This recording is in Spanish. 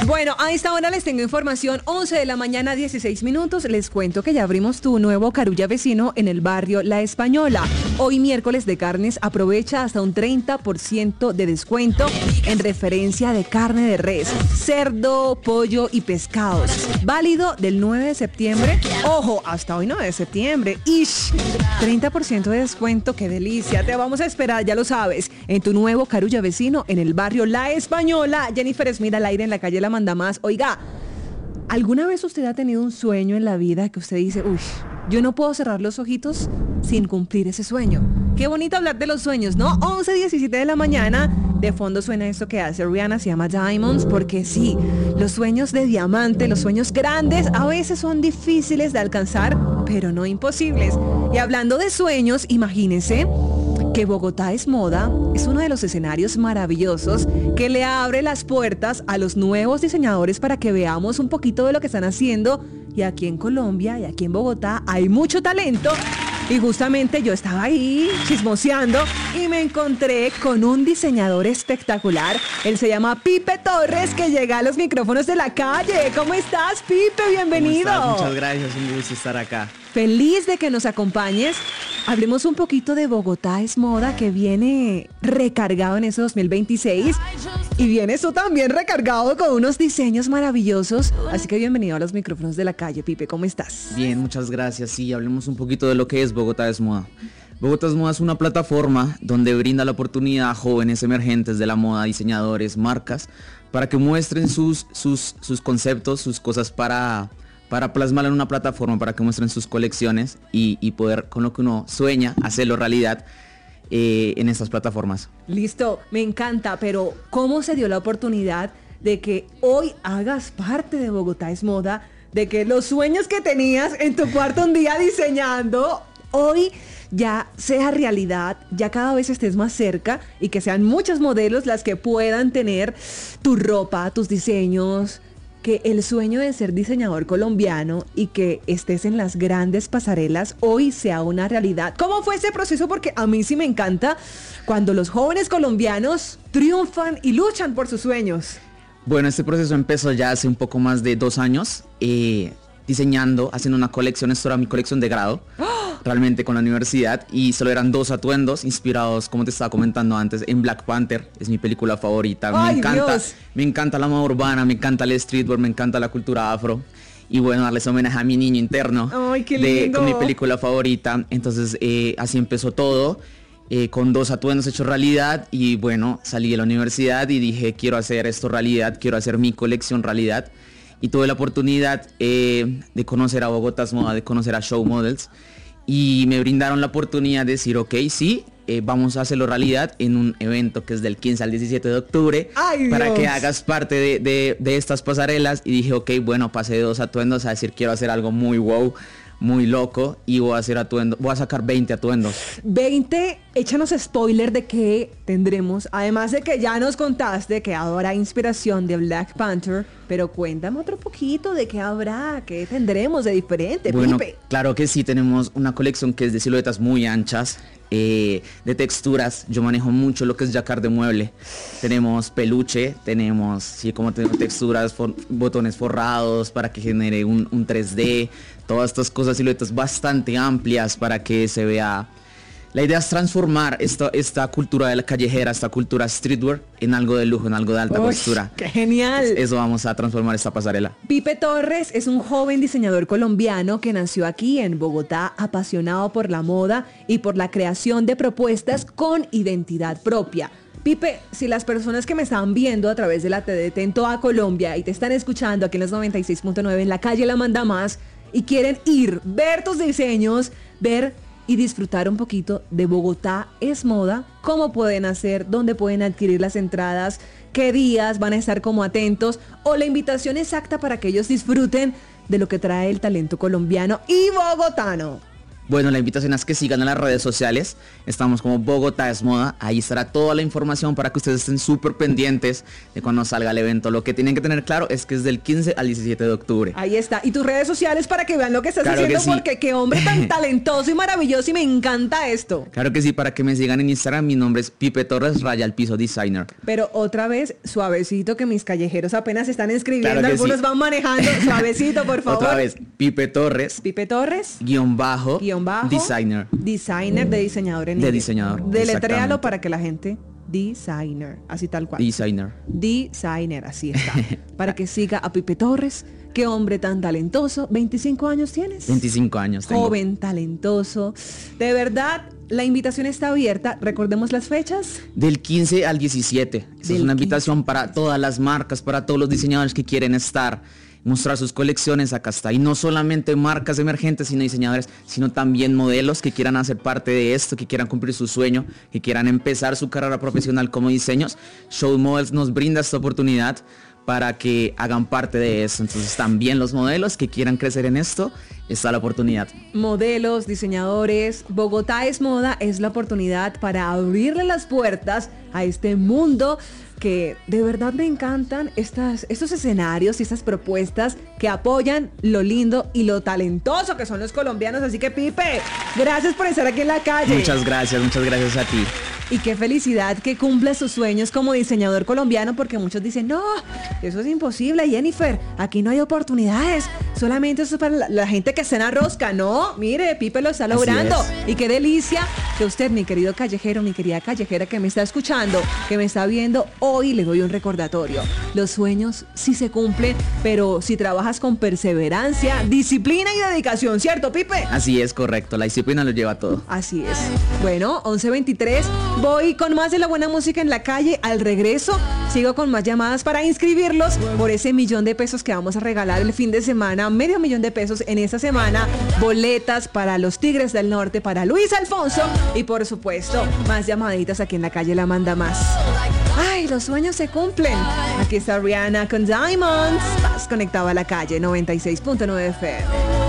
Bueno, a esta hora les tengo información, 11 de la mañana, 16 minutos. Les cuento que ya abrimos tu nuevo Carulla Vecino en el barrio La Española. Hoy miércoles de carnes, aprovecha hasta un 30% de descuento en referencia de carne de res, cerdo, pollo y pescados. Válido del 9 de septiembre, ojo, hasta hoy 9 de septiembre. 30% de descuento, qué delicia. Te vamos a esperar, ya lo sabes, en tu nuevo Carulla Vecino en el barrio La Española. Jennifer Smith al aire en la calle La Mandamás. Oiga, ¿alguna vez usted ha tenido un sueño en la vida que usted dice, uy, yo no puedo cerrar los ojitos sin cumplir ese sueño? Qué bonito hablar de los sueños, ¿no? 11:17 de la mañana, de fondo suena esto que hace Rihanna, se llama Diamonds, porque sí, los sueños de diamante, los sueños grandes, a veces son difíciles de alcanzar, pero no imposibles. Y hablando de sueños, imagínense que Bogotá es Moda es uno de los escenarios maravillosos que le abre las puertas a los nuevos diseñadores para que veamos un poquito de lo que están haciendo. Y aquí en Colombia y aquí en Bogotá hay mucho talento. Y justamente yo estaba ahí chismoseando y me encontré con un diseñador espectacular. Él se llama Pipe Torres, que llega a los micrófonos de La Calle. ¿Cómo estás, Pipe? Bienvenido. ¿Cómo estás? Muchas gracias, un gusto estar acá. Feliz de que nos acompañes. Hablemos un poquito de Bogotá es Moda, que viene recargado en ese 2026. Y vienes tú también recargado con unos diseños maravillosos. Así que bienvenido a los micrófonos de La Calle, Pipe. ¿Cómo estás? Bien, muchas gracias. Sí, hablemos un poquito de lo que es Bogotá es Moda. Bogotá es Moda es una plataforma donde brinda la oportunidad a jóvenes emergentes de la moda, diseñadores, marcas, para que muestren sus conceptos, sus cosas para plasmarlo en una plataforma, para que muestren sus colecciones y poder, con lo que uno sueña, hacerlo realidad en estas plataformas. Listo, me encanta, pero ¿cómo se dio la oportunidad de que hoy hagas parte de Bogotá es Moda, de que los sueños que tenías en tu cuarto un día diseñando, hoy ya sea realidad, ya cada vez estés más cerca y que sean muchos modelos las que puedan tener tu ropa, tus diseños, que el sueño de ser diseñador colombiano y que estés en las grandes pasarelas hoy sea una realidad? ¿Cómo fue ese proceso? Porque a mí sí me encanta cuando los jóvenes colombianos triunfan y luchan por sus sueños. Bueno, este proceso empezó ya hace un poco más de 2 años, diseñando, haciendo una colección. Esto era mi colección de grado, realmente con la universidad, y solo eran 2 atuendos inspirados, como te estaba comentando antes, en Black Panther. Es mi película favorita. ¡Ay, me encanta, Dios! Me encanta la moda urbana, me encanta el streetwear, me encanta la cultura afro. Y bueno, darles homenaje a mi niño interno. ¡Ay, qué lindo! Con mi película favorita. Entonces así empezó todo. Con 2 atuendos hechos realidad, y bueno, salí de la universidad y dije, quiero hacer esto realidad, quiero hacer mi colección realidad, y tuve la oportunidad de conocer a Bogotá es Moda, de conocer a Show Models, y me brindaron la oportunidad de decir, ok, sí, vamos a hacerlo realidad en un evento que es del 15 al 17 de octubre. ¡Ay, para Dios! Que hagas parte de estas pasarelas. Y dije, ok, bueno, pasé de 2 atuendos a decir, quiero hacer algo muy wow, muy loco, y voy a sacar 20 atuendos. 20, échanos spoiler de qué tendremos, además de que ya nos contaste que habrá inspiración de Black Panther, pero cuéntame otro poquito de qué habrá, qué tendremos de diferente, Bueno, Pipe. claro que sí, tenemos una colección que es de siluetas muy anchas, de texturas. Yo manejo mucho lo que es jacquard de mueble. Tenemos peluche, tenemos texturas, botones forrados para que genere un 3D, todas estas cosas, siluetas bastante amplias para que se vea. La idea es transformar esta cultura de la callejera, esta cultura streetwear, en algo de lujo, en algo de alta costura. ¡Qué genial! Eso vamos a transformar esta pasarela. Pipe Torres es un joven diseñador colombiano que nació aquí en Bogotá, apasionado por la moda y por la creación de propuestas con identidad propia. Pipe, si las personas que me están viendo a través de la TDT en toda Colombia y te están escuchando aquí en los 96.9 en la calle La Mandamás y quieren ir, ver tus diseños, ver y disfrutar un poquito de Bogotá es Moda, ¿cómo pueden hacer? ¿Dónde pueden adquirir las entradas? ¿Qué días van a estar como atentos? O la invitación exacta para que ellos disfruten de lo que trae el talento colombiano y bogotano. Bueno, la invitación es que sigan en las redes sociales. Estamos como Bogotá es Moda. Ahí estará toda la información para que ustedes estén súper pendientes de cuando salga el evento. Lo que tienen que tener claro es que es del 15 al 17 de octubre. Ahí está. Y tus redes sociales para que vean lo que estás Claro haciendo, que sí. porque qué hombre tan talentoso y maravilloso y me encanta esto. Claro que sí, para que me sigan en Instagram. Mi nombre es Pipe Torres, _designer. Pero otra vez, suavecito, que mis callejeros apenas están escribiendo, Claro que algunos sí. van manejando. Suavecito, por favor. Otra vez, Pipe Torres, Pipe Torres. _designer. Designer de diseñador en De inglés. diseñador, Deletréalo exactamente. para que la gente... Designer, así tal cual. Designer, así está. Para que siga a Pipe Torres. Qué hombre tan talentoso. ¿25 años tienes? 25 años tengo. Joven, talentoso. De verdad, la invitación está abierta. Recordemos las fechas. Del 15 al 17. Esta es Del una 15. invitación para todas las marcas, para todos los diseñadores que quieren estar, mostrar sus colecciones. Acá está. Y no solamente marcas emergentes, sino diseñadores, sino también modelos que quieran hacer parte de esto, que quieran cumplir su sueño, que quieran empezar su carrera profesional como diseños. Show Models nos brinda esta oportunidad para que hagan parte de eso. Entonces también los modelos que quieran crecer en esto, está la oportunidad. Modelos, diseñadores, Bogotá es Moda es la oportunidad para abrirle las puertas a este mundo que de verdad me encantan estos escenarios y estas propuestas que apoyan lo lindo y lo talentoso que son los colombianos. Así que Pipe, gracias por estar aquí en la calle. Muchas gracias a ti. Y qué felicidad que cumpla sus sueños como diseñador colombiano, porque muchos dicen, no, eso es imposible, Jennifer, aquí no hay oportunidades, solamente eso es para la gente que está en la rosca. No, mire, Pipe lo está logrando. Y qué delicia que usted, mi querido callejero, mi querida callejera que me está escuchando, que me está viendo, hoy le doy un recordatorio. Los sueños sí se cumplen, pero si trabajas con perseverancia, disciplina y dedicación, ¿cierto, Pipe? Así es, correcto. La disciplina lo lleva todo. Así es. Bueno, 11:23. Voy con más de la buena música en la calle. Al regreso, sigo con más llamadas para inscribirlos por ese $1.000.000 que vamos a regalar el fin de semana. $500,000 en esta semana. Boletas para los Tigres del Norte, para Luis Alfonso. Y por supuesto, más llamaditas aquí en la calle La Manda Más. Ay, los sueños se cumplen. Aquí está Rihanna con Diamonds. Vas conectado a la calle 96.9 FM.